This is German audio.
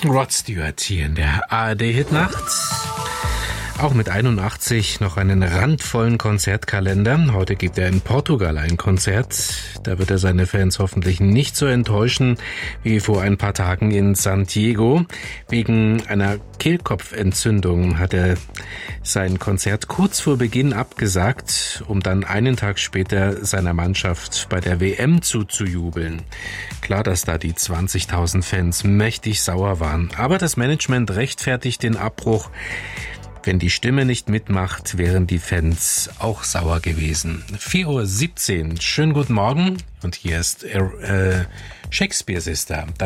Rod Stewart hier in der ARD-Hitnacht. Auch mit 81 noch einen randvollen Konzertkalender. Heute gibt er in Portugal ein Konzert. Da wird er seine Fans hoffentlich nicht so enttäuschen wie vor ein paar Tagen in Santiago. Wegen einer Kehlkopfentzündung hat er sein Konzert kurz vor Beginn abgesagt, um dann einen Tag später seiner Mannschaft bei der WM zuzujubeln. Klar, dass da die 20.000 Fans mächtig sauer waren. Aber das Management rechtfertigt den Abbruch. Wenn die Stimme nicht mitmacht, wären die Fans auch sauer gewesen. 4:17 Uhr. Schönen guten Morgen. Und hier ist Shakespeare Sister.